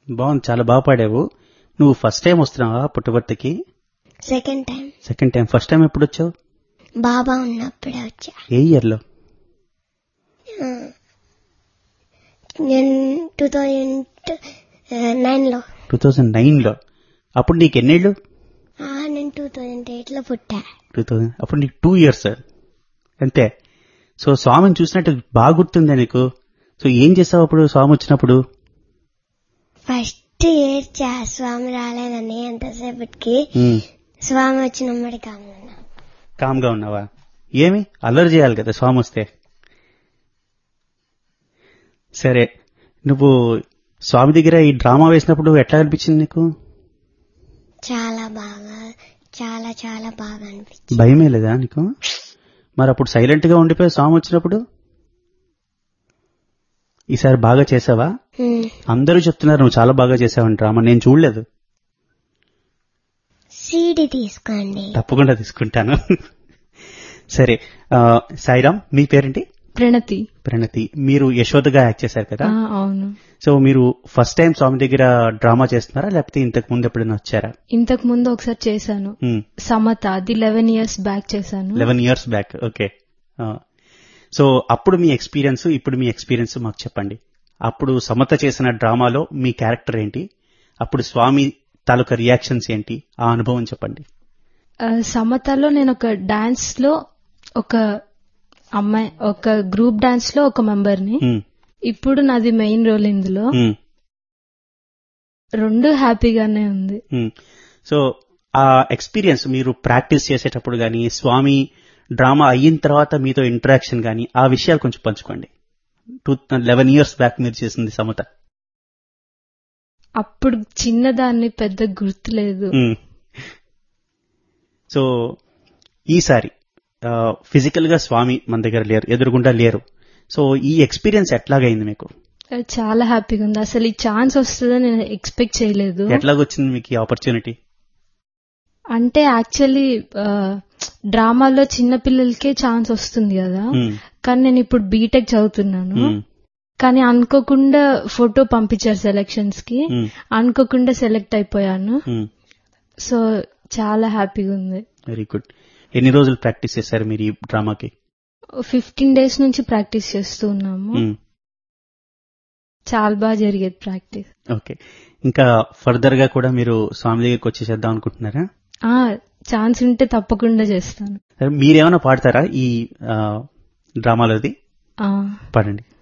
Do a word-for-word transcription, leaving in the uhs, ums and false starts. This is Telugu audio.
బాగుంది, చాలా బాగా పాడావు. నువ్వు ఫస్ట్ టైం వస్తున్నావా పుట్టపర్తికి? Second time. Second time. First time ఎప్పుడు వచ్చావు? బాబా ఉన్నప్పుడే వచ్చా. ఏ ఇయర్ లో? నేను టూ థౌజండ్ నైన్ లో. టూ థౌజండ్ నైన్ లో. అప్పుడు నీకు ఎన్నేళ్ళు? నేను టూ థౌజండ్ ఎయిట్ లో పుట్టా. టూ థౌజండ్ అప్పుడు నీకు టూ ఇయర్స్ అంతే. సో స్వామిని చూసినట్టు బాగా గుర్తుందా నీకు? సో ఏం చేసావు అప్పుడు స్వామి వచ్చినప్పుడు? ఫస్ట్ ఏడ్చా, స్వామి రాలేదని. ఎంతసేపటికి స్వామి వచ్చినమ్మడి కామ్గా ఉన్నా. కామ్గా ఉన్నావా? ఏమి అల్లరి చేయాలి కదా స్వామి వస్తే. సరే, నువ్వు స్వామి దగ్గర ఈ డ్రామా వేసినప్పుడు ఎట్లా అనిపించింది నీకు? చాలా బాగా, చాలా చాలా బాగా అనిపించింది. భయమే లేదా నీకు? మరి అప్పుడు సైలెంట్ గా ఉండిపోయి స్వామి వచ్చినప్పుడు? ఈసారి బాగా చేసావా? అందరూ చెప్తున్నారు నువ్వు చాలా బాగా చేసావని డ్రామా. నేను చూడలేదు. సీడీ తీసుకోండి. తప్పకుండా తీసుకుంటాను. సరే, సాయిరామ్, మీ పేరేంటి? ప్రణతి. ప్రణతి. మీరు యశోదగా యాక్ట్ చేశారు కదా? అవును. సో మీరు ఫస్ట్ టైం స్వామి దగ్గర డ్రామా చేస్తున్నారా, లేకపోతే ఇంతకు ముందు ఎప్పుడైనా వచ్చారా? ఇంతకు ముందు ఒకసారి చేశాను, సమత. అది లెవెన్ ఇయర్స్ బ్యాక్ చేశాను. Eleven years back okay. So అప్పుడు మీ ఎక్స్పీరియన్స్, ఇప్పుడు మీ ఎక్స్పీరియన్స్ మాకు చెప్పండి. అప్పుడు సమత చేసిన డ్రామాలో మీ క్యారెక్టర్ ఏంటి, అప్పుడు స్వామి తాలూకా రియాక్షన్స్ ఏంటి, ఆ అనుభవం చెప్పండి. సమతలో నేను ఒక డాన్స్ లో ఒక అమ్మాయి, ఒక గ్రూప్ డాన్స్ లో ఒక మెంబర్ ని. ఇప్పుడు నాది మెయిన్ రోల్ ఇందులో. రెండు హ్యాపీగానే ఉంది. సో ఆ ఎక్స్పీరియన్స్ మీరు ప్రాక్టీస్ చేసేటప్పుడు గానీ, స్వామి డ్రామా అయిన తర్వాత మీతో ఇంటరాక్షన్ గానీ, ఆ విషయాలు కొంచెం పంచుకోండి. టూ లెవెన్ ఇయర్స్ బ్యాక్ మీరు చేసింది సమత. అప్పుడు చిన్నదాన్ని, పెద్ద గుర్తులేదు. సో ఈసారి ఫిజికల్ గా స్వామి మన దగ్గర లేరు, ఎదురుగుండా లేరు. సో ఈ ఎక్స్పీరియన్స్ ఎట్లాగైంది మీకు? చాలా హ్యాపీగా ఉంది. అసలు ఈ ఛాన్స్ వస్తుందని నేను ఎక్స్పెక్ట్ చేయలేదు. ఎట్లాగొచ్చింది మీకు ఈ ఆపర్చునిటీ? అంటే యాక్చువల్లీ డ్రామాలో చిన్న పిల్లలకే ఛాన్స్ వస్తుంది కదా, కానీ నేను ఇప్పుడు బీటెక్ చదువుతున్నాను. కానీ అనుకోకుండా ఫోటో పంపించారు సెలక్షన్స్ కి, అనుకోకుండా సెలెక్ట్ అయిపోయాను. సో చాలా హ్యాపీగా ఉంది. Very good. ఎన్ని రోజులు ప్రాక్టీస్ చేశారు మీరు ఈ డ్రామాకి? ఫిఫ్టీన్ డేస్ నుంచి ప్రాక్టీస్ చేస్తూ ఉన్నాము. చాలా బాగా జరిగేది ప్రాక్టీస్. ఓకే. ఇంకా ఫర్దర్ గా కూడా మీరు స్వామి దగ్గరికి వచ్చి చేద్దాం అనుకుంటున్నారా? ఛాన్స్ ఉంటే తప్పకుండా చేస్తాను. మీరేమైనా పాడతారా ఈ డ్రామాలోది? పాడండి.